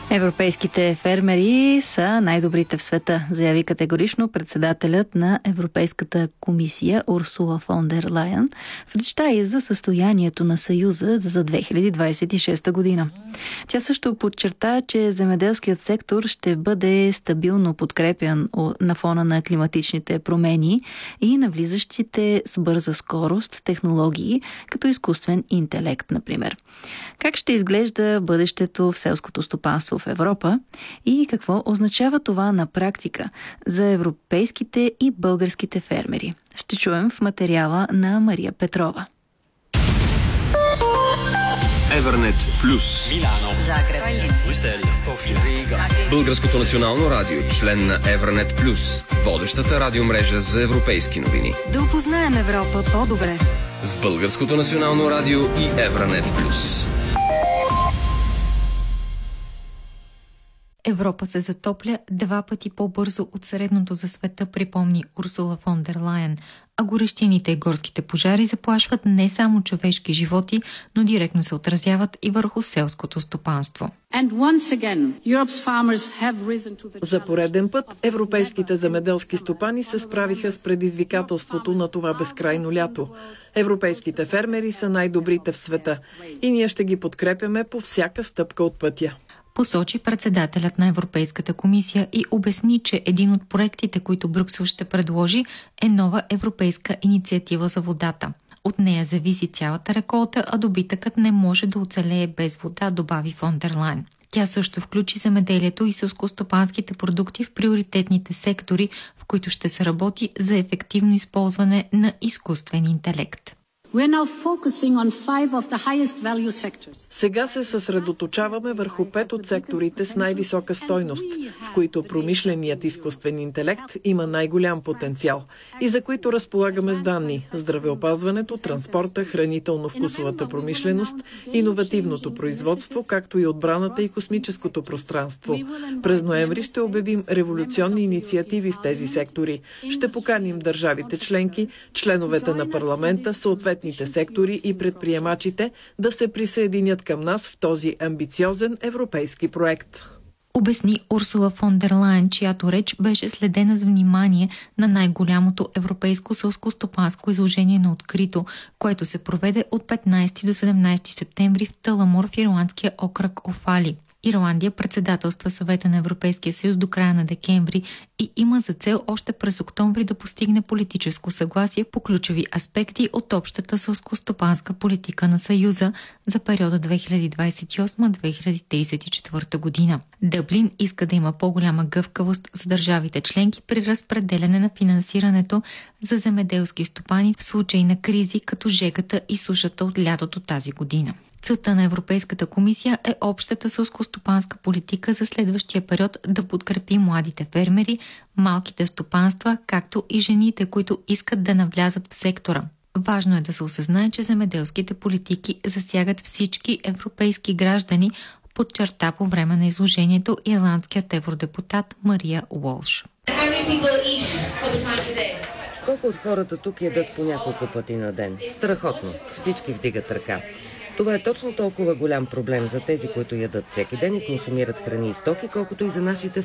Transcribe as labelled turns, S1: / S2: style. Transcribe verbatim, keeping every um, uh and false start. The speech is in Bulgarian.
S1: Европейските фермери са най-добрите в света, заяви категорично председателят на Европейската комисия Урсула фон дер Лайен в речта и за състоянието на Съюза за две хиляди двадесет и шеста година. Тя също подчерта, че земеделският сектор ще бъде стабилно подкрепян на фона на климатичните промени и на влизащите с бърза скорост технологии, като изкуствен интелект, например. Как ще изглежда бъдещето в селското стопанство в Европа и какво означава това на практика за европейските и българските фермери? Ще чуем в материала на Мария Петрова.
S2: Евернет Плюс.
S3: Милано. Загреб. Брюксел. София. Рига.
S2: Българското национално радио, член на Евернет Плюс, водещата радиомрежа за европейски новини.
S4: Да опознаем Европа по-добре.
S2: С Българското национално радио и Евернет Плюс.
S5: Европа се затопля два пъти по-бързо от средното за света, припомни Урсула фон дер Лайен, а горещините и горските пожари заплашват не само човешки животи, но директно се отразяват и върху селското стопанство.
S6: За пореден път европейските земеделски стопани се справиха с предизвикателството на това безкрайно лято. Европейските фермери са най-добрите в света и ние ще ги подкрепяме по всяка стъпка от пътя,
S5: посочи председателят на Европейската комисия и обясни, че един от проектите, които Брюксел ще предложи, е нова европейска инициатива за водата. От нея зависи цялата реколта, а добитъкът не може да оцелее без вода, добави фон дер Лайен. Тя също включи земеделието и селскостопанските продукти в приоритетните сектори, в които ще се работи за ефективно използване на изкуствен интелект.
S6: Сега се съсредоточаваме върху пет от секторите с най-висока стойност, в които промишленият изкуствен интелект има най-голям потенциал и за които разполагаме с данни: здравеопазването, транспорта, хранително-вкусовата промишленост, иновативното производство, както и отбраната и космическото пространство. През ноември ще обявим революционни инициативи в тези сектори. Ще поканим държавите членки, членовете на парламента, съответно сектори и предприемачите да се присъединят към нас в този амбициозен европейски проект.
S5: Обясни Урсула фон дер Лайен, чиято реч беше следена с внимание на най-голямото европейско селскостопанско изложение на открито, което се проведе от петнадесети до седемнадесети септември в Таламор в ирландския окръг Офали. Ирландия председателства Съвета на Европейския съюз до края на декември и има за цел още през октомври да постигне политическо съгласие по ключови аспекти от общата селскостопанска политика на Съюза за периода две хиляди двадесет и осма до две хиляди тридесет и четвърта година. Дъблин иска да има по-голяма гъвкавост за държавите членки при разпределяне на финансирането за земеделски стопани в случай на кризи, като жегата и сушата от лятото тази година. Целта на Европейската комисия е общата селскостопанска политика за следващия период да подкрепи младите фермери, малките стопанства, както и жените, които искат да навлязат в сектора. Важно е да се осъзнае, че земеделските политики засягат всички европейски граждани, подчерта по време на изложението ирландският евродепутат Мария Уолш.
S7: Колко от хората тук ядат по няколко пъти на ден? Страхотно. Всички вдигат ръка. Това е точно толкова голям проблем за тези, които ядат всеки ден и консумират храни и стоки, колкото и за нашите